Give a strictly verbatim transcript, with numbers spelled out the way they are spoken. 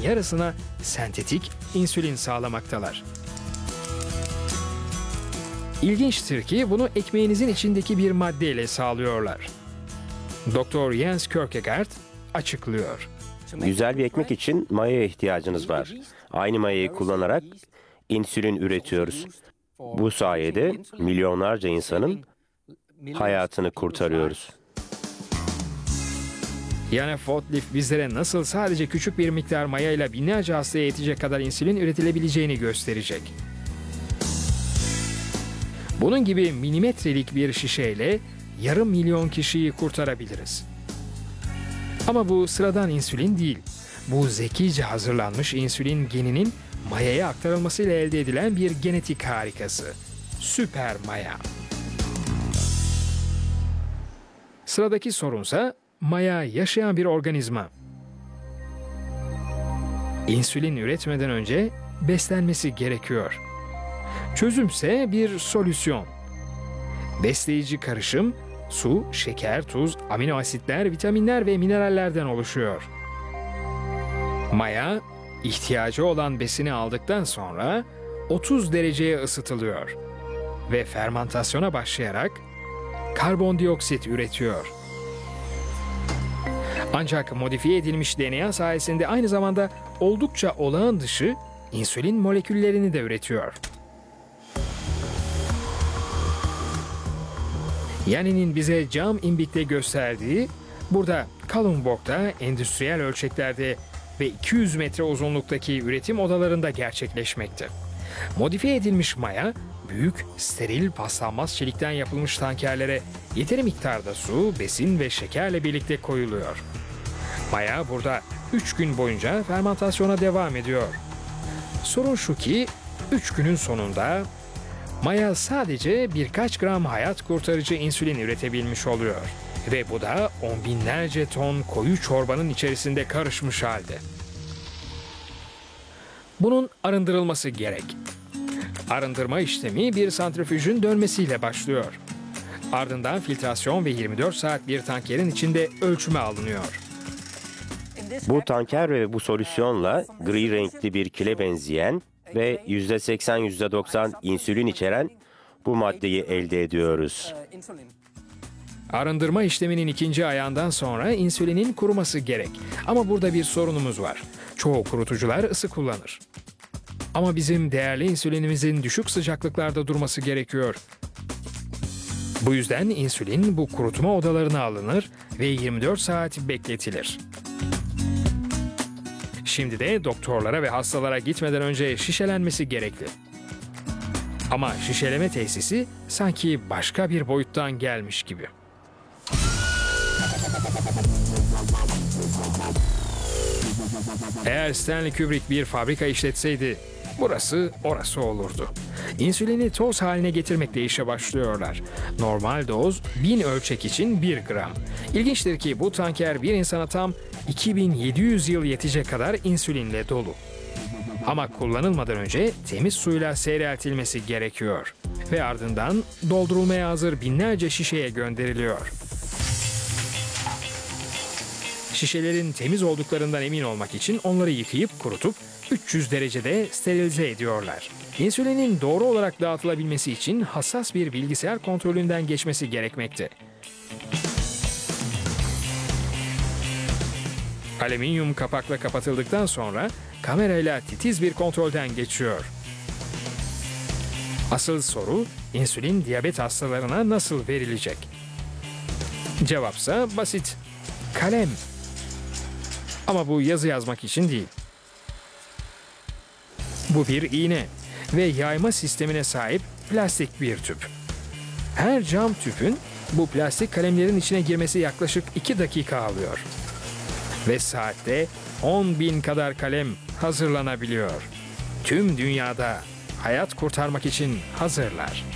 yarısına sentetik insülin sağlamaktalar. İlginçtir ki bunu ekmeğinizin içindeki bir maddeyle sağlıyorlar. Doktor Jens Kierkegaard açıklıyor. Güzel bir ekmek için mayaya ihtiyacınız var. Aynı mayayı kullanarak insülin üretiyoruz. Bu sayede milyonlarca insanın hayatını kurtarıyoruz. Yani Footleaf bizlere nasıl sadece küçük bir miktar mayayla binlerce hastaya yetecek kadar insülin üretilebileceğini gösterecek. Bunun gibi milimetrelik bir şişeyle yarım milyon kişiyi kurtarabiliriz. Ama bu sıradan insülin değil. Bu zekice hazırlanmış insülin geninin mayaya aktarılmasıyla elde edilen bir genetik harikası. Süper maya. Sıradaki sorunsa maya yaşayan bir organizma. İnsülin üretmeden önce beslenmesi gerekiyor. Çözümse bir solüsyon. Besleyici karışım su, şeker, tuz, amino asitler, vitaminler ve minerallerden oluşuyor. Maya, ihtiyacı olan besini aldıktan sonra otuz dereceye ısıtılıyor ve fermantasyona başlayarak karbondioksit üretiyor. Ancak modifiye edilmiş D N A sayesinde aynı zamanda oldukça olağan dışı insülin moleküllerini de üretiyor. Yanni'nin bize cam imbikte gösterdiği, burada Kalundborg'da endüstriyel ölçeklerde ve iki yüz metre uzunluktaki üretim odalarında gerçekleşmekte. Modifiye edilmiş maya, büyük, steril, paslanmaz çelikten yapılmış tankerlere yeteri miktarda su, besin ve şekerle birlikte koyuluyor. Maya burada üç gün boyunca fermentasyona devam ediyor. Sorun şu ki, üç günün sonunda maya sadece birkaç gram hayat kurtarıcı insülin üretebilmiş oluyor. Ve bu da on binlerce ton koyu çorbanın içerisinde karışmış halde. Bunun arındırılması gerek. Arındırma işlemi bir santrifüjün dönmesiyle başlıyor. Ardından filtrasyon ve yirmi dört saat bir tankerin içinde ölçüme alınıyor. Bu tanker ve bu solüsyonla gri renkli bir kile benzeyen ve yüzde seksen yüzde doksan insülin içeren bu maddeyi elde ediyoruz. Arındırma işleminin ikinci ayağından sonra insülinin kuruması gerek. Ama burada bir sorunumuz var. Çoğu kurutucular ısı kullanır. Ama bizim değerli insülinimizin düşük sıcaklıklarda durması gerekiyor. Bu yüzden insülin bu kurutma odalarına alınır ve yirmi dört saat bekletilir. Şimdi de doktorlara ve hastalara gitmeden önce şişelenmesi gerekli. Ama şişeleme tesisi sanki başka bir boyuttan gelmiş gibi. Eğer Stanley Kubrick bir fabrika işletseydi, burası orası olurdu. İnsülini toz haline getirmekle işe başlıyorlar. Normal doz bin ölçek için bir gram. İlginçtir ki bu tanker bir insana tam iki bin yedi yüz yıl yetecek kadar insülinle dolu. Ama kullanılmadan önce temiz suyla seyreltilmesi gerekiyor. Ve ardından doldurulmaya hazır binlerce şişeye gönderiliyor. Şişelerin temiz olduklarından emin olmak için onları yıkayıp kurutup üç yüz derecede sterilize ediyorlar. İnsülinin doğru olarak dağıtılabilmesi için hassas bir bilgisayar kontrolünden geçmesi gerekmekte. Alüminyum kapakla kapatıldıktan sonra kamerayla titiz bir kontrolden geçiyor. Asıl soru, insülin diyabet hastalarına nasıl verilecek? Cevapsa basit. Kalem. Ama bu yazı yazmak için değil. Bu bir iğne ve yayma sistemine sahip plastik bir tüp. Her cam tüpün bu plastik kalemlerin içine girmesi yaklaşık iki dakika alıyor. Ve saatte on bin kadar kalem hazırlanabiliyor. Tüm dünyada hayat kurtarmak için hazırlar.